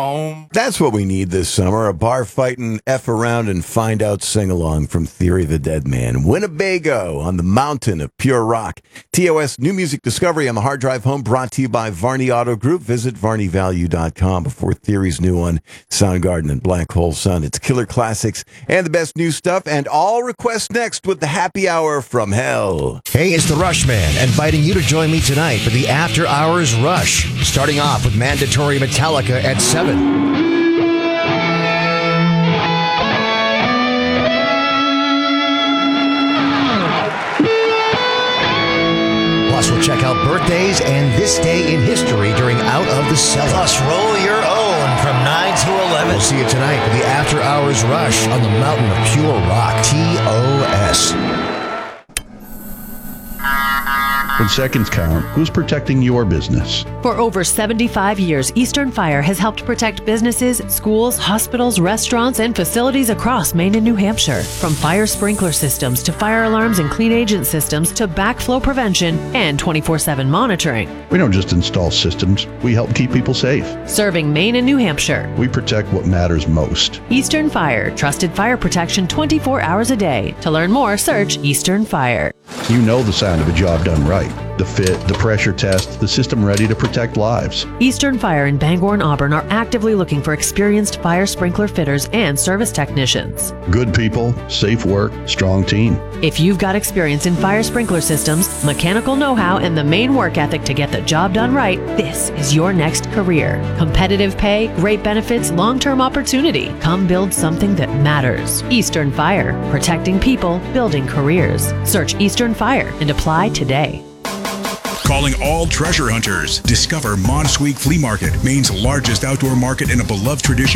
home. That's what we need this summer, a bar fighting, F around and find out sing-along from Theory of the Dead Man. Winnebago on the mountain of pure rock. TOS New Music Discovery on the hard drive home, brought to you by Varney Auto Group. Visit varneyvalue.com before Theory's new one, Soundgarden and Black Hole Sun. It's killer classics and the best new stuff, and all requests next with the happy hour from hell. Hey, it's the Rush Man, inviting you to join me tonight for the After Hours Rush, starting off with mandatory Metallica at 7. Plus, we'll check out birthdays and this day in history during Out of the Cellar. Plus, roll your own from 9 to 11. We'll see you tonight for the After Hours Rush on the mountain of pure rock. TOS. When seconds count, who's protecting your business? For over 75 years, Eastern Fire has helped protect businesses, schools, hospitals, restaurants, and facilities across Maine and New Hampshire. From fire sprinkler systems to fire alarms and clean agent systems to backflow prevention and 24/7 monitoring. We don't just install systems, we help keep people safe. Serving Maine and New Hampshire. We protect what matters most. Eastern Fire, trusted fire protection 24 hours a day. To learn more, search Eastern Fire. You know the sound of a job done right. The fit, the pressure test, the system ready to protect lives. Eastern Fire in Bangor and Auburn are actively looking for experienced fire sprinkler fitters and service technicians. Good people, safe work, strong team. If you've got experience in fire sprinkler systems, mechanical know-how, and the main work ethic to get the job done right, this is your next career. Competitive pay, great benefits, long-term opportunity. Come build something that matters. Eastern Fire, protecting people, building careers. Search Eastern Fire and apply today. Calling all treasure hunters. Discover Monsweek Flea Market, Maine's largest outdoor market and a beloved tradition.